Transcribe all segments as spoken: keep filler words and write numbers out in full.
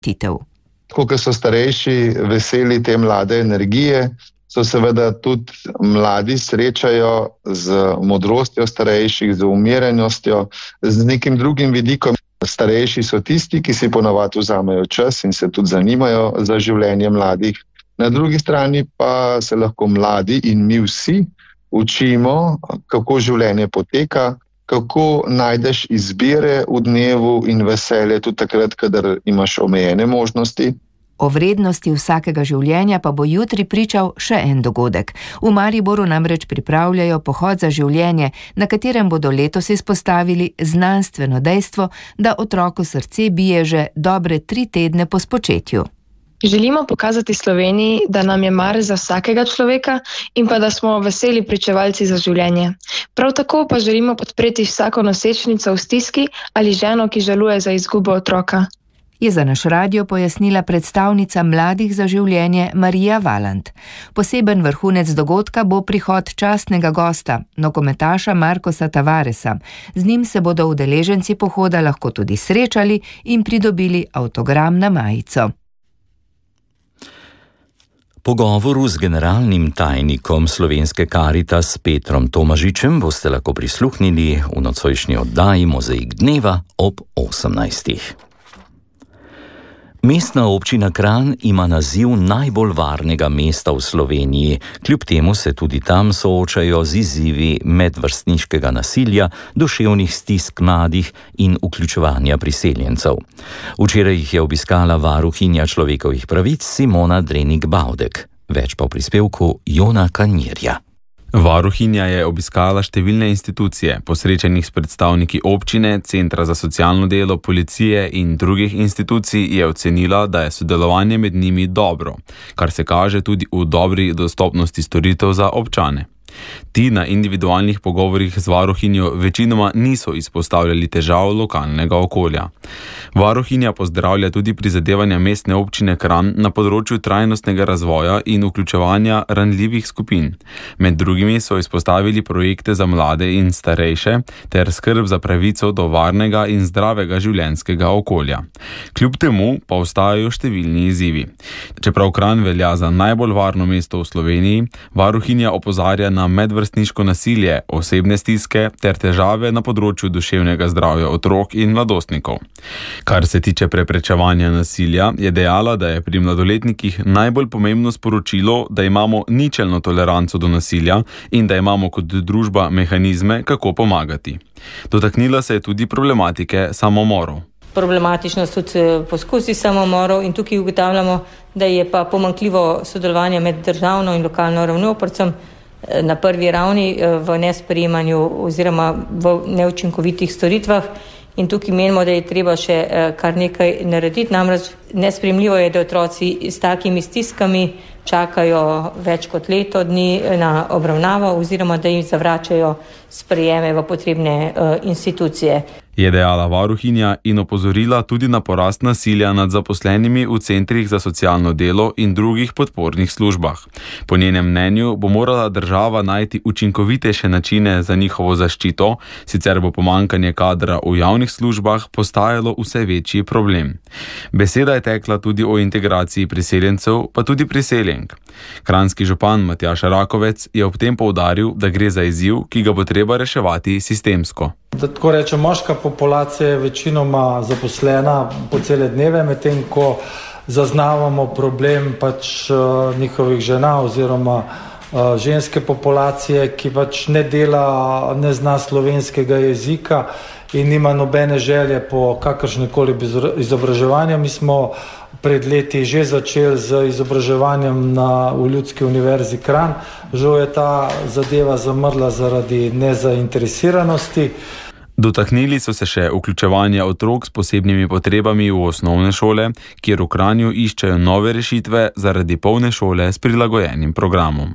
Titev. Tako, ker so starejši veseli te mlade energije, so seveda tudi mladi srečajo z modrostjo starejših, z umirenostjo, z nekim drugim vidikom. Starejši so tisti, ki si ponavadi vzamejo čas in se tudi zanimajo za življenje mladih. Na drugi strani pa se lahko mladi in mi vsi učimo, kako življenje poteka, kako najdeš izbire v dnevu in veselje tudi takrat, kadar imaš omejene možnosti. O vrednosti vsakega življenja pa bo jutri pričal še en dogodek. V Mariboru namreč pripravljajo pohod za življenje, na katerem bodo letos izpostavili znanstveno dejstvo, da otroku srce bije že dobre tri tedne po spočetju. Želimo pokazati Sloveniji, da nam je mar za vsakega človeka in pa da smo veseli pričevalci za življenje. Prav tako pa želimo podpreti vsako nosečnico v stiski ali ženo, ki žaluje za izgubo otroka. Je za naš radio pojasnila predstavnica Mladih za življenje Marija Valant. Poseben vrhunec dogodka bo prihod častnega gosta, nogometaša Markosa Tavaresa. Z njim se bodo udeleženci pohoda lahko tudi srečali in pridobili avtogram na majico. Pogovoru z generalnim tajnikom Slovenske Karitas Petrom Tomažičem boste lahko prisluhnili v nocojšnji oddaji Mozaik dneva ob osemnajstih. Mestna občina Kranj ima naziv najbolj varnega mesta v Sloveniji, kljub temu se tudi tam soočajo z izzivi medvrstniškega nasilja, duševnih stisk mladih in vključevanja priseljencev. Včeraj jih je obiskala varuhinja človekovih pravic Simona Drenik-Bavdek. Več pa v prispevku Jona Kanjerja. Varuhinja je obiskala številne institucije, po srečanjih s predstavniki občine, Centra za socialno delo, policije in drugih institucij je ocenila, da je sodelovanje med njimi dobro, kar se kaže tudi v dobri dostopnosti storitev za občane. Ti na individualnih pogovorih z varuhinjo večinoma niso izpostavljali težav lokalnega okolja. Varuhinja pozdravlja tudi prizadevanja mestne občine Kranj na področju trajnostnega razvoja in vključevanja ranljivih skupin. Med drugimi so izpostavili projekte za mlade in starejše ter skrb za pravico do varnega in zdravega življenjskega okolja. Kljub temu pa ostajajo številni izzivi. Čeprav Kranj velja za najbolj varno mesto v Sloveniji, varuhinja opozarja na medvrstniško nasilje, osebne stiske ter težave na področju duševnega zdravja otrok in mladostnikov. Kar se tiče preprečevanja nasilja, je dejala, da je pri mladoletnikih najbolj pomembno sporočilo, da imamo ničelno toleranco do nasilja in da imamo kot družba mehanizme, kako pomagati. Dotaknila se je tudi problematike samomorov. Problematičnost tudi poskusi samomorov in tukaj ugotavljamo, da je pa pomanjkljivo sodelovanje med državno in lokalno ravnjo, predvsem na prvi ravni v nesprejemanju oziroma v neučinkovitih storitvah in tukaj menimo, da je treba še kar nekaj narediti. Namreč nesprejemljivo je, da otroci s takimi stiskami čakajo več kot leto dni na obravnavo oziroma da jim zavračajo sprejeme v potrebne institucije. Je dejala varuhinja in opozorila tudi na porast nasilja nad zaposlenimi v centrih za socialno delo in drugih podpornih službah. Po njenem mnenju bo morala država najti učinkovitejše načine za njihovo zaščito, sicer bo pomanjkanje kadra v javnih službah postajalo vse večji problem. Beseda je tekla tudi o integraciji priseljencev, pa tudi priseljenk. Kranjski župan Matjaž Rakovec je ob tem poudaril, da gre za izziv, ki ga bo treba reševati sistemsko. Da tako reče, moška populacija je večinoma zaposlena po cele dneve, medtem ko zaznavamo problem pač uh, njihovih žena oziroma uh, ženske populacije, ki pač ne dela, ne zna slovenskega jezika in nima nobene želje po kakršnikoli izobraževanju. Mi smo pred leti že začeli z izobraževanjem na v Ljudski univerzi Kranj. Žal je ta zadeva zamrla zaradi nezainteresiranosti. Dotaknili so se še vključevanja otrok s posebnimi potrebami v osnovne šole, kjer v Kranju iščejo nove rešitve zaradi polne šole s prilagojenim programom.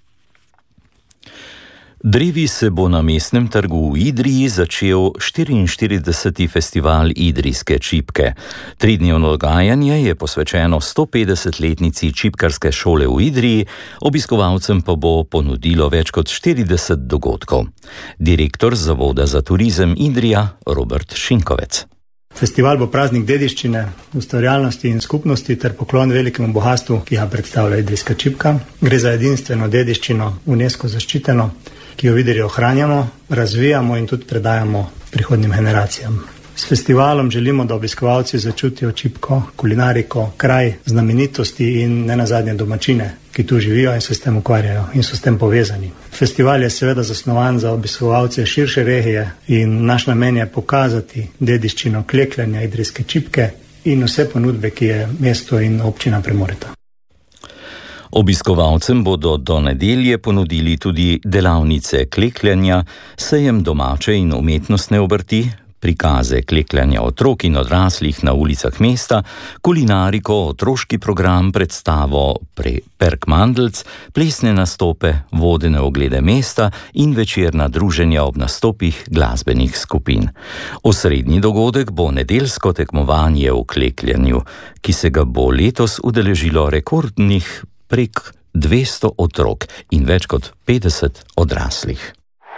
Drevi se bo na mestnem trgu v Idriji začel štiriinštirideseti festival idrijske čipke. Tridnevno dogajanje je posvečeno stopetdesetletnici čipkarske šole v Idriji, obiskovalcem pa bo ponudilo več kot štirideset dogodkov. Direktor Zavoda za turizem Idrija Robert Šinkovec. Festival bo praznik dediščine, ustvarjalnosti in skupnosti ter poklon velikemu bogatstvu, ki ga predstavlja Idrijska čipka. Gre za edinstveno dediščino UNESCO zaščiteno, ki jo videli ohranjamo, razvijamo in tudi predajamo prihodnjim generacijam. S festivalom želimo, da obiskovalci začutijo čipko, kulinariko, kraj, znamenitosti in ne nazadnje domačine, ki tu živijo in se s tem ukvarjajo in so s tem povezani. Festival je seveda zasnovan za obiskovalce širše regije in naš namen je pokazati dediščino klekljanja Idrijske čipke in vse ponudbe, ki je mesto in občina premoreta. Obiskovalcem bodo do nedelje ponudili tudi delavnice klekljanja, sejem domače in umetnostne obrti, prikaze klekljanja otrok in odraslih na ulicah mesta, kulinariko, otroški program, predstavo Perkmandelc, plesne nastope, vodene oglede mesta in večerna druženja ob nastopih glasbenih skupin. Osrednji dogodek bo nedeljsko tekmovanje v klekljanju, ki se ga bo letos udeležilo rekordnih prek dvesto otrok in več kot petdeset odraslih.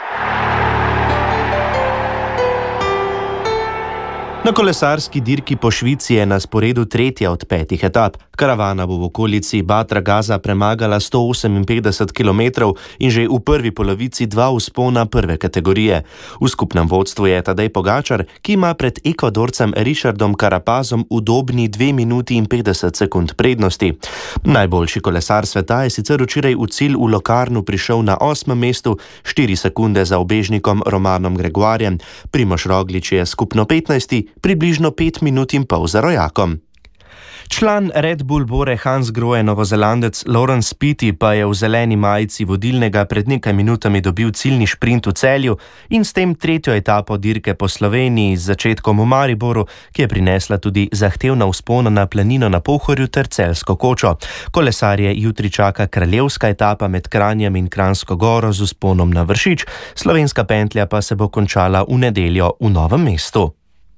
Na kolesarski dirki po Švici je na sporedu tretja od petih etap. Karavana bo v okolici Bad Ragaza premagala sto oseminpetdeset kilometrov in že v prvi polovici dva vzpona prve kategorije. V skupnem vodstvu je Tadej Pogačar, ki ima pred Ekvadorcem Richardom Carapazom udobni dve minuti in petdeset sekund prednosti. Najboljši kolesar sveta je sicer včeraj v cilj v Locarnu prišel na osmem mestu, štiri sekunde za ubežnikom Romanom Gregoirjem. Primož Roglič je skupno petnajsti, približno pet minut in pol za rojakom. Član Red Bull Bore Hansgrohe Novozelandec Laurens Pity pa je v zeleni majici vodilnega pred nekaj minutami dobil ciljni šprint v Celju in s tem tretjo etapo dirke po Sloveniji z začetkom v Mariboru, ki je prinesla tudi zahtevna vzpona na planino na Pohorju ter Celjsko kočo. Kolesarje jutri čaka kraljevska etapa med Kranjem in Kranjsko goro z vzponom na Vršič, slovenska pentlja pa se bo končala v nedeljo v Novem mestu.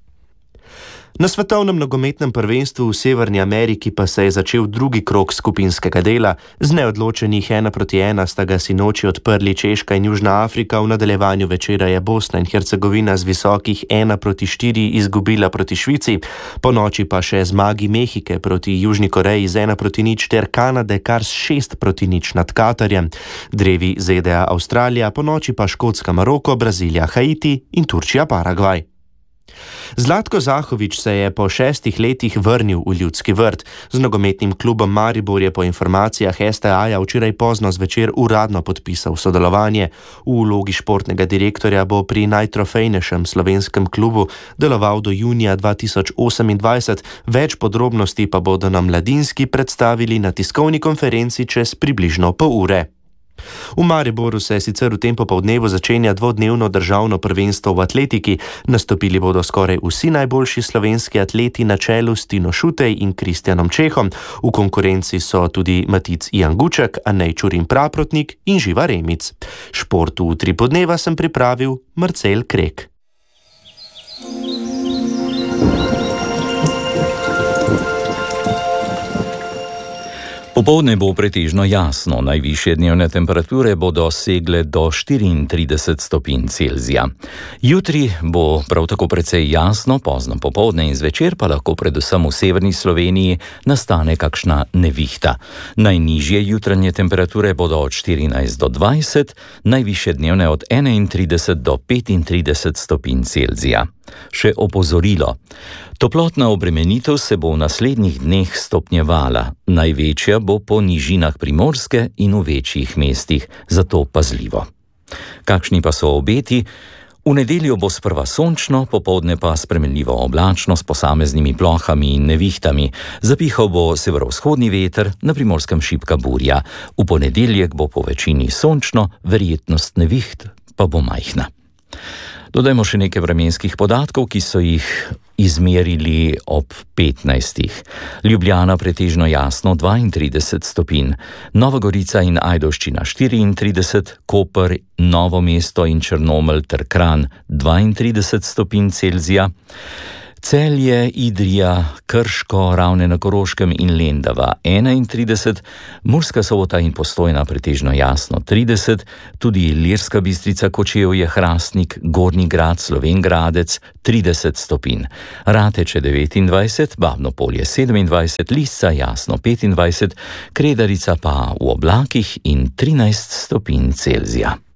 Na svetovnem nogometnem prvenstvu v Severni Ameriki pa se je začel drugi krog skupinskega dela. Z neodločenih ena proti ena sta ga sinoči odprli Češka in Južna Afrika, v nadaljevanju večera je Bosna in Hercegovina z visokih ena proti štiri izgubila proti Švici, po noči pa še zmagi Mehike proti Južni Koreji z ena proti nič ter Kanade kar s šest proti nič nad Katarjem. Drevi Z D A Avstralija, po noči pa Škotska Maroko, Brazilija Haiti in Turčija Paragvaj. Zlatko Zahovič se je po šestih letih vrnil v Ljudski vrt. Z nogometnim klubom Maribor je po informacijah S T A-ja včeraj pozno zvečer uradno podpisal sodelovanje. V vlogi športnega direktorja bo pri najtrofejnejšem slovenskem klubu deloval do junija dva tisoč osemindvajset, več podrobnosti pa bodo na Mladinski predstavili na tiskovni konferenci čez približno pol ure. V Mariboru se sicer v tem popoldnevu začenja dvodnevno državno prvenstvo v atletiki. Nastopili bodo skoraj vsi najboljši slovenski atleti na čelu s Tino Šutej in Kristjanom Čehom. V konkurenci so tudi Matic Ijan Guček, Anej Čurin Praprotnik in Živa Remic. Športu v tri podneva sem pripravil Marcel Krek. Popoldne bo pretežno jasno, najvišje dnevne temperature bodo segle do štiriintrideset stopinj Celzija. Jutri bo prav tako precej jasno, pozno popoldne in zvečer pa lahko predvsem v severni Sloveniji nastane kakšna nevihta. Najnižje jutranje temperature bodo od štirinajst do dvajset, najvišje dnevne od enaintrideset do petintrideset stopinj Celzija. Še opozorilo. Toplotna obremenitev se bo v naslednjih dneh stopnjevala. Največja bo po nižinah Primorske in v večjih mestih, zato pazljivo. Kakšni pa so obeti? V nedeljo bo sprva sončno, popoldne pa spremenljivo oblačno s posameznimi plohami in nevihtami. Zapihal bo severovzhodni veter, na Primorskem šibka burja. V ponedeljek bo po večini sončno, verjetnost neviht pa bo majhna. Dodajmo še nekaj vremenskih podatkov, ki so jih izmerili ob petnajstih. Ljubljana pretežno jasno dvaintrideset stopinj, Nova Gorica in Ajdovščina štiriintrideset, Koper, Novo mesto in Črnomelj ter Kranj dvaintrideset stopinj Celzija. Celje, Idrija, Krško, Ravne na Koroškem in Lendava enaintrideset, Murska Sobota in Postojna pretežno jasno trideset, tudi Ilirska Bistrica, Kočevje, Hrastnik, Gornji Grad, Slovenj Gradec trideset stopinj, Rateče devetindvajset, Babno Polje sedemindvajset, Lisca jasno petindvajset, Kredarica pa v oblakih in trinajst stopinj Celzija.